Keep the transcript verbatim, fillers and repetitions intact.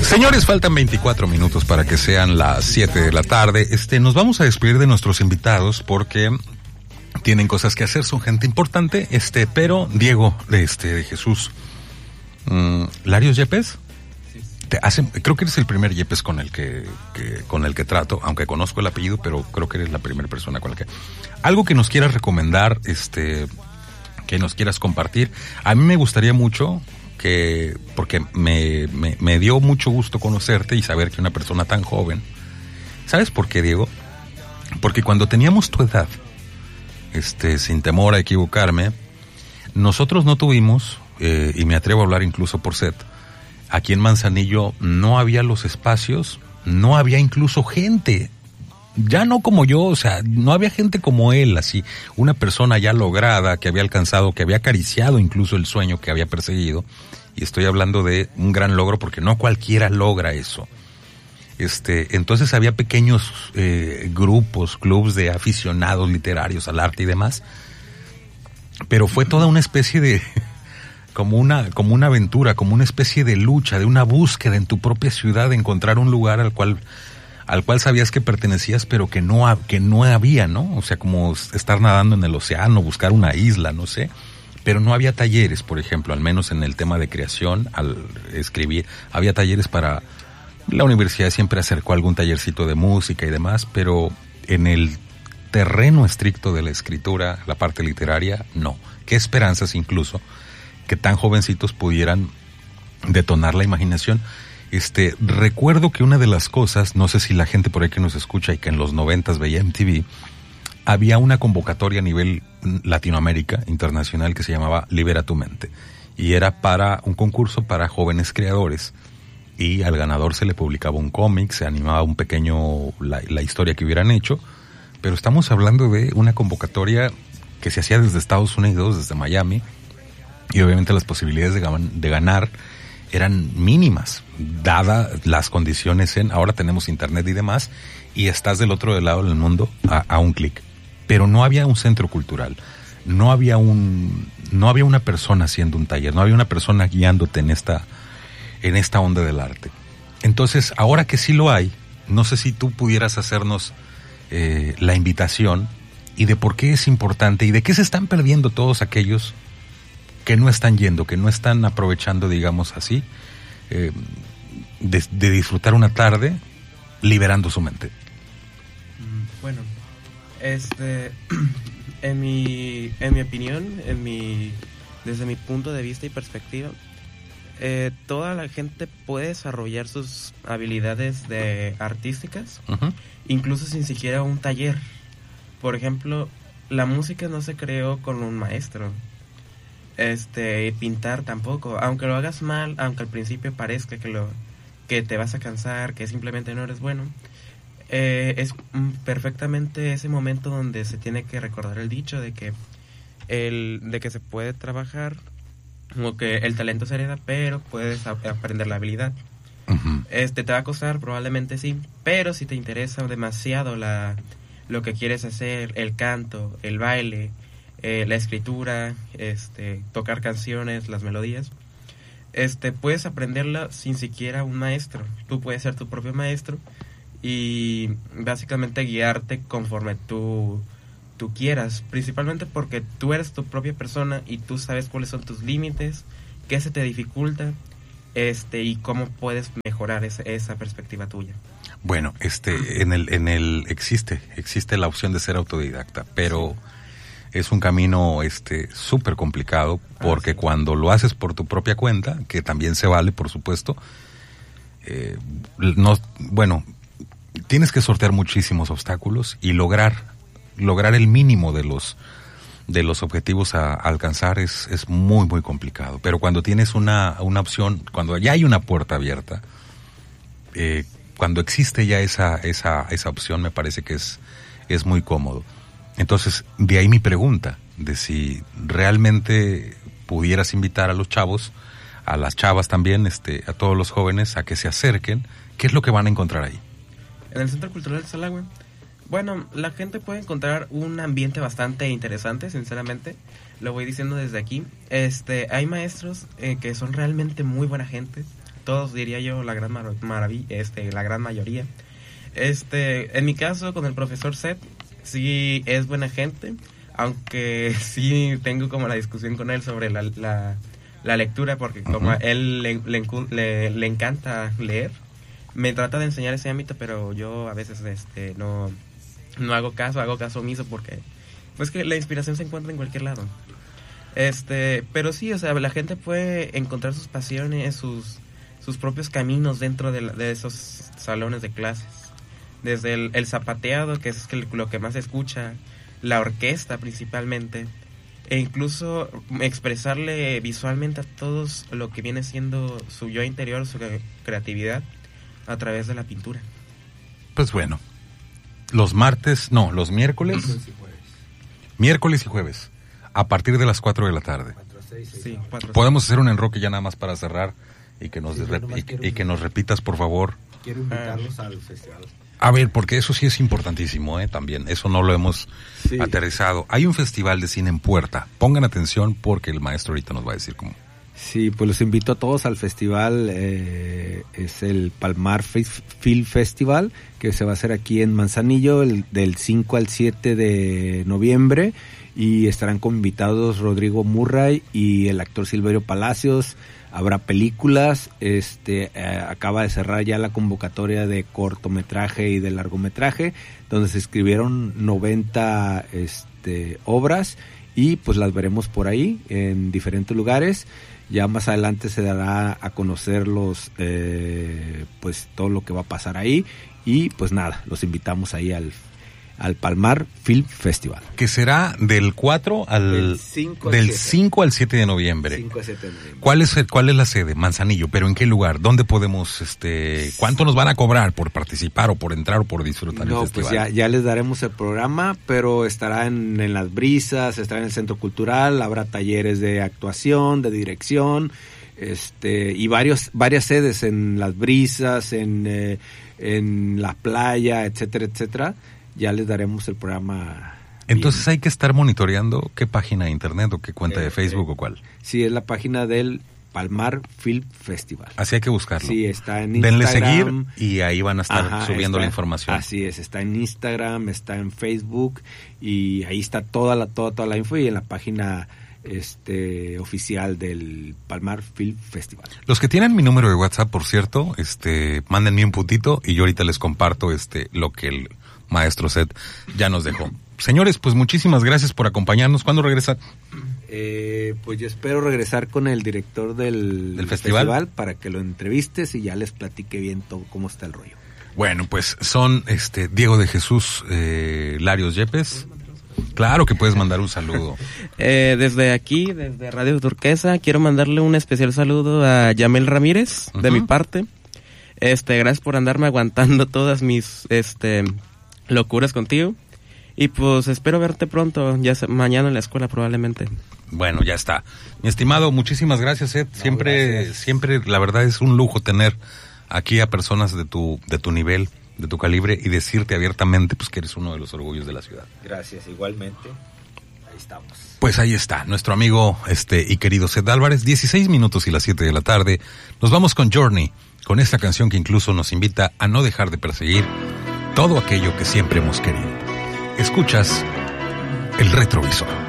Señores, faltan veinticuatro minutos para que sean las siete de la tarde. Este, nos vamos a despedir de nuestros invitados porque tienen cosas que hacer, son gente importante. Este, pero Diego, de este, de Jesús, mmm, Larios Yepes, te hace, creo que eres el primer Yepes con el que, que, con el que trato, aunque conozco el apellido, pero creo que eres la primera persona con la que. Algo que nos quieras recomendar, este, que nos quieras compartir. A mí me gustaría mucho que, porque me, me, me dio mucho gusto conocerte y saber que una persona tan joven. ¿Sabes por qué, Diego? Porque cuando teníamos tu edad, este, sin temor a equivocarme, nosotros no tuvimos, eh, y me atrevo a hablar incluso por Seth, aquí en Manzanillo no había los espacios, no había incluso gente, ya no como yo, o sea, no había gente como él, así, una persona ya lograda, que había alcanzado, que había acariciado incluso el sueño que había perseguido, y estoy hablando de un gran logro porque no cualquiera logra eso. Este, entonces había pequeños eh, grupos, clubs de aficionados literarios al arte y demás, pero fue toda una especie de, como una, como una aventura, como una especie de lucha, de una búsqueda en tu propia ciudad, de encontrar un lugar al cual, al cual sabías que pertenecías, pero que no, que no había, ¿no? O sea, como estar nadando en el océano, buscar una isla, no sé. Pero no había talleres, por ejemplo, al menos en el tema de creación, al escribir, había talleres para, la universidad siempre acercó algún tallercito de música y demás, pero en el terreno estricto de la escritura, la parte literaria, no. Qué esperanzas incluso que tan jovencitos pudieran detonar la imaginación. Este, recuerdo que una de las cosas, no sé si la gente por ahí que nos escucha y que en los noventas veía M T V, había una convocatoria a nivel Latinoamérica, internacional, que se llamaba Libera tu Mente. Y era para un concurso para jóvenes creadores. Y al ganador se le publicaba un cómic, se animaba un pequeño, la, la historia que hubieran hecho. Pero estamos hablando de una convocatoria que se hacía desde Estados Unidos, desde Miami. Y obviamente las posibilidades de, de ganar eran mínimas, dadas las condiciones en, ahora tenemos internet y demás, y estás del otro lado del mundo a, a un clic. Pero no había un centro cultural, no había un, no había una persona haciendo un taller, no había una persona guiándote en esta, en esta onda del arte. Entonces, ahora que sí lo hay, no sé si tú pudieras hacernos eh, la invitación y de por qué es importante y de qué se están perdiendo todos aquellos que no están yendo, que no están aprovechando, digamos así, eh, de, de disfrutar una tarde liberando su mente. Bueno, este, en mi, en mi opinión, en mi, desde mi punto de vista y perspectiva, eh, toda la gente puede desarrollar sus habilidades de artísticas, uh-huh. incluso sin siquiera un taller. Por ejemplo, la música no se creó con un maestro. Este, pintar tampoco, aunque lo hagas mal, aunque al principio parezca que lo que te vas a cansar, que simplemente no eres bueno, eh, es perfectamente ese momento donde se tiene que recordar el dicho de que el de que se puede trabajar, como que el talento se hereda, pero puedes a- aprender la habilidad. Uh-huh. Este, te va a costar, probablemente sí, pero si te interesa demasiado la lo que quieres hacer, el canto, el baile, Eh, la escritura, este, tocar canciones, las melodías, este, puedes aprenderla sin siquiera un maestro. Tú puedes ser tu propio maestro y básicamente guiarte conforme tú, tú quieras, principalmente porque tú eres tu propia persona y tú sabes cuáles son tus límites, qué se te dificulta, este, y cómo puedes mejorar esa, esa perspectiva tuya. Bueno, este, en el, en el, existe, existe la opción de ser autodidacta, pero sí. Es un camino este súper complicado porque ah, sí. Cuando lo haces por tu propia cuenta, que también se vale, por supuesto, eh, no, bueno, tienes que sortear muchísimos obstáculos y lograr lograr el mínimo de los de los objetivos a, a alcanzar es es muy muy complicado. Pero cuando tienes una una opción, cuando ya hay una puerta abierta, eh, cuando existe ya esa esa esa opción, me parece que es es muy cómodo. Entonces, de ahí mi pregunta, de si realmente pudieras invitar a los chavos, a las chavas también, este, a todos los jóvenes a que se acerquen, ¿qué es lo que van a encontrar ahí? En el Centro Cultural Salagüe, bueno, la gente puede encontrar un ambiente bastante interesante, sinceramente, lo voy diciendo desde aquí. Este, hay maestros eh, que son realmente muy buena gente, todos, diría yo, la gran mar- maravilla, este, la gran mayoría. Este, en mi caso, con el profesor Seth, sí es buena gente, aunque sí tengo como la discusión con él sobre la, la, la lectura, porque como uh-huh. a él le, le, le, le encanta leer, me trata de enseñar ese ámbito, pero yo a veces este no, no hago caso, hago caso omiso, porque pues que la inspiración se encuentra en cualquier lado. Este, pero sí, o sea, la gente puede encontrar sus pasiones, sus, sus propios caminos dentro de, la, de esos salones de clases. Desde el, el zapateado, que es lo que más se escucha, la orquesta principalmente, e incluso expresarle visualmente a todos lo que viene siendo su yo interior, su creatividad, a través de la pintura. Pues bueno, los martes, no, los miércoles, y jueves. miércoles y jueves, a partir de las cuatro de la tarde. cuatro, seis, seis, Sí, cuatro, Podemos hacer un enroque ya nada más para cerrar y que nos, Sí, rep- nomás y, quiero- y que nos repitas, por favor. Quiero invitarlos al festival. A ver, porque eso sí es importantísimo, ¿eh? También, eso no lo hemos Sí. aterrizado. Hay un festival de cine en Puerta. Pongan atención porque el maestro ahorita nos va a decir cómo. Sí, pues los invito a todos al festival, eh, es el Palmar Fe- Film Festival, que se va a hacer aquí en Manzanillo el, del cinco al siete de noviembre, y estarán con invitados Rodrigo Murray y el actor Silverio Palacios. Habrá películas, este eh, acaba de cerrar ya la convocatoria de cortometraje y de largometraje, donde se escribieron noventa este, obras, y pues las veremos por ahí en diferentes lugares. Ya más adelante se dará a conocer los eh, pues todo lo que va a pasar ahí, y pues nada, los invitamos ahí al al Palmar Film Festival. Que será del cuatro al Del cinco al del siete. cinco al siete de noviembre. cinco a siete de noviembre. ¿Cuál es el, cuál es la sede? Manzanillo, pero ¿en qué lugar? ¿Dónde podemos este cuánto nos van a cobrar por participar o por entrar o por disfrutar No, el festival? pues ya, ya les daremos el programa, pero estará en, en Las Brisas, estará en el Centro Cultural, habrá talleres de actuación, de dirección, este y varios varias sedes en Las Brisas, en eh, en la playa, etcétera, etcétera. Ya les daremos el programa. Entonces bien. hay que estar monitoreando qué página de internet o qué cuenta Eh, de Facebook eh, o cuál. Sí, es la página del Palmar Film Festival. Así hay que buscarlo. Sí, está en Denle Instagram. seguir y ahí van a estar Ajá, subiendo está- la información. Así es, está en Instagram, está en Facebook, y ahí está toda la toda toda la info, y en la página este oficial del Palmar Film Festival. Los que tienen mi número de WhatsApp, por cierto, este, mándenme un putito y yo ahorita les comparto este lo que el maestro Seth ya nos dejó. Señores, pues muchísimas gracias por acompañarnos. ¿Cuándo regresan? Eh, pues yo espero regresar con el director del, ¿Del festival? para que lo entrevistes y ya les platique bien todo cómo está el rollo. Bueno, pues son este Diego de Jesús eh, Larios Yepes. Claro que puedes mandar un saludo. Eh, desde aquí, desde Radio Turquesa, quiero mandarle un especial saludo a Yamel Ramírez, de Ujú. mi parte. Este, gracias por andarme aguantando todas mis este locuras contigo. Y pues espero verte pronto, ya se- mañana en la escuela probablemente. Bueno, ya está. Mi estimado, muchísimas gracias, Ed. No, Siempre, gracias. siempre, la verdad es un lujo tener aquí a personas de tu, de tu nivel, de tu calibre, y decirte abiertamente pues que eres uno de los orgullos de la ciudad. Gracias, igualmente. Ahí estamos. Pues ahí está, nuestro amigo este y querido Seth Álvarez, dieciséis minutos y las siete de la tarde. Nos vamos con Journey, con esta canción que incluso nos invita a no dejar de perseguir todo aquello que siempre hemos querido. Escuchas El Retrovisor.